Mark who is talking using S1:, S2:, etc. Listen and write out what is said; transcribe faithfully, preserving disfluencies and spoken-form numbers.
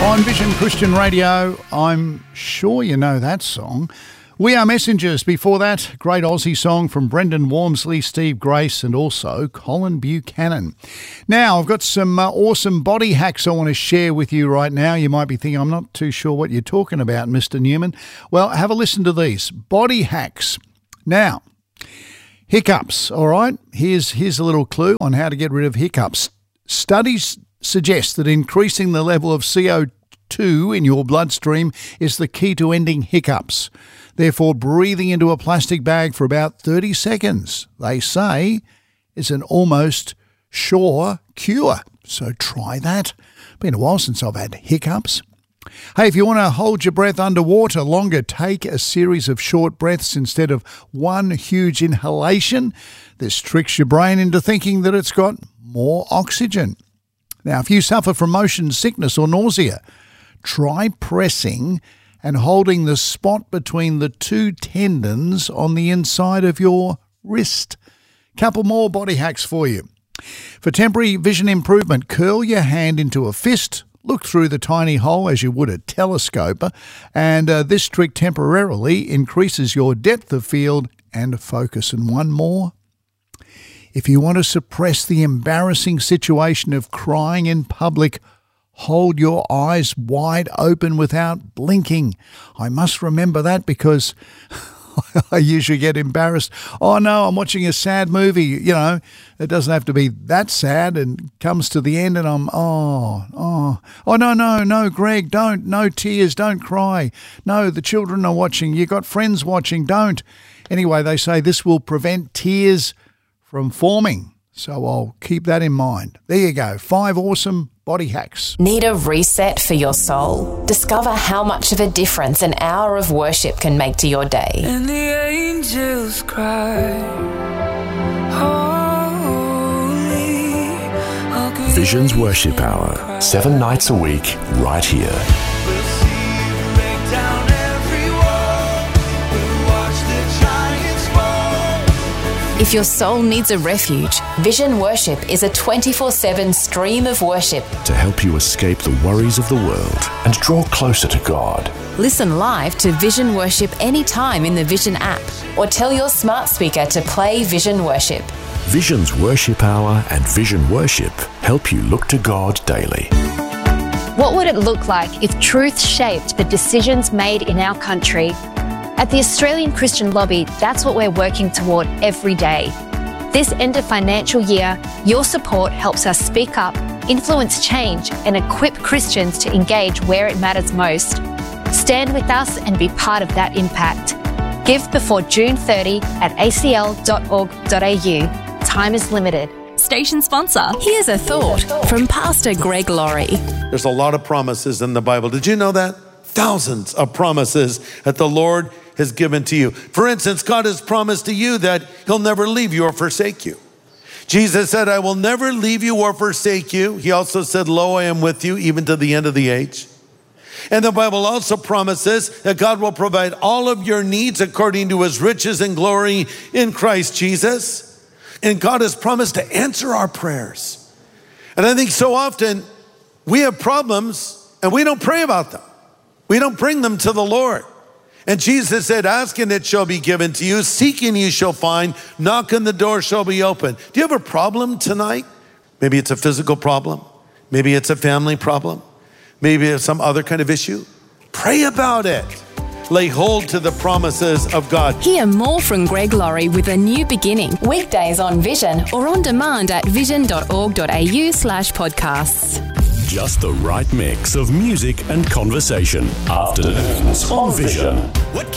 S1: On Vision Christian Radio, I'm sure you know that song. We Are Messengers. Before that, great Aussie song from Brendan Wormsley, Steve Grace and also Colin Buchanan. Now, I've got some uh, awesome body hacks I want to share with you right now. You might be thinking, I'm not too sure what you're talking about, Mister Newman. Well, have a listen to these. Body hacks. Now, hiccups, all right? Here's, here's a little clue on how to get rid of hiccups. Studies suggest that increasing the level of C O two in your bloodstream is the key to ending hiccups. Therefore, breathing into a plastic bag for about thirty seconds, they say, is an almost sure cure. So try that. Been a while since I've had hiccups. Hey, if you want to hold your breath underwater longer, take a series of short breaths instead of one huge inhalation. This tricks your brain into thinking that it's got more oxygen. Now, if you suffer from motion sickness or nausea, try pressing and holding the spot between the two tendons on the inside of your wrist. Couple more body hacks for you. For temporary vision improvement, curl your hand into a fist, look through the tiny hole as you would a telescope, and uh, this trick temporarily increases your depth of field and focus. And one more. If you want to suppress the embarrassing situation of crying in public, hold your eyes wide open without blinking. I must remember that because I usually get embarrassed. Oh, no, I'm watching a sad movie. You know, it doesn't have to be that sad and comes to the end and I'm, oh, oh, oh, no, no, no, Greg, don't. No tears, don't cry. No, the children are watching. You got friends watching, don't. Anyway, they say this will prevent tears from forming. So I'll keep that in mind. There you go. Five awesome body hacks.
S2: Need a reset for your soul? Discover how much of a difference an hour of worship can make to your day.
S3: And the angels cry, holy.
S4: Vision's Worship Hour, seven nights a week, right here.
S2: If your soul needs a refuge, Vision Worship is a twenty-four seven stream of worship
S4: to help you escape the worries of the world and draw closer to God.
S2: Listen live to Vision Worship anytime in the Vision app or tell your smart speaker to play Vision Worship.
S4: Vision's Worship Hour and Vision Worship help you look to God daily.
S5: What would it look like if truth shaped the decisions made in our country? At the Australian Christian Lobby, that's what we're working toward every day. This end of financial year, your support helps us speak up, influence change, and equip Christians to engage where it matters most. Stand with us and be part of that impact. Give before June thirtieth at a c l dot org dot a u. Time is limited.
S6: Station sponsor.
S2: Here's a thought from Pastor Greg Laurie.
S7: There's a lot of promises in the Bible. Did you know that? Thousands of promises that the Lord has given to you. For instance, God has promised to you that he'll never leave you or forsake you. Jesus said, I will never leave you or forsake you. He also said, lo, I am with you even to the end of the age. And the Bible also promises that God will provide all of your needs according to his riches and glory in Christ Jesus. And God has promised to answer our prayers. And I think so often we have problems and we don't pray about them. We don't bring them to the Lord. And Jesus said, ask and it shall be given to you. Seek and you shall find. Knock and the door shall be open. Do you have a problem tonight? Maybe it's a physical problem. Maybe it's a family problem. Maybe it's some other kind of issue. Pray about it. Lay hold to the promises of God.
S2: Hear more from Greg Laurie with A New Beginning. Weekdays on Vision or on demand at vision dot org dot a u slash podcasts.
S4: Just the right mix of music and conversation. Afternoons on Vision.